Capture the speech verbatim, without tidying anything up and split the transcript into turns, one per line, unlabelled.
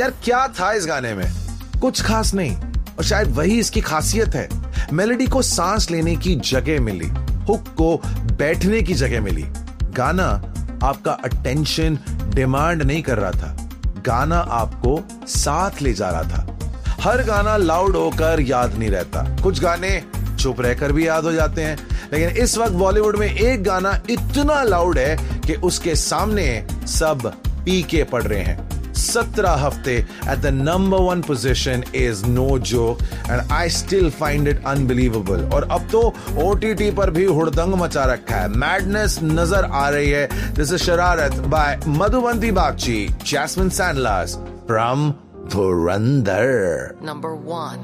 यार क्या था इस गाने में? कुछ खास नहीं, और शायद वही इसकी खासियत है। मेलोडी को सांस लेने की जगह मिली, हुक को बैठने की जगह मिली। गाना आपका अटेंशन डिमांड नहीं कर रहा था, गाना आपको साथ ले जा रहा था। हर गाना लाउड होकर याद नहीं रहता, कुछ गाने चुप रहकर भी याद हो जाते हैं, लेकिन इस वक्त बॉलीवुड में एक गाना इतना लाउड है कि उसके सामने सब पी के पड़ रहे हैं। सत्रह हफ्ते at the number one position is no joke and I still find it unbelievable. और अब तो ओटीटी पर भी हुड़दंग मचा रखा है, मैडनेस नजर आ रही है। दिस इज शरारत bye Madhubanti Bagchi, jasmine सैंडलर्स from Dhurandhar
number one.